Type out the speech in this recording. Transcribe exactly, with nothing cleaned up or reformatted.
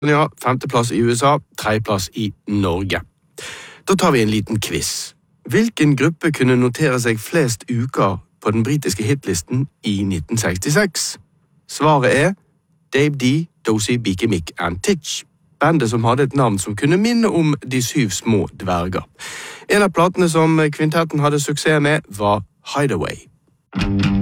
Ja, femteplass i U S A, tredjeplass i Norge. Da tar vi en liten quiz. Hvilken gruppe kunne notere seg flest uker på den britiske hitlisten i nitten sekstiseks? Svaret er Dave D, Dozy, Beaky Mick and Titch. Bandet som hadde et navn som kunne minne om De syv små dverger. En av platene som kvintetten hadde suksess med var Hideaway.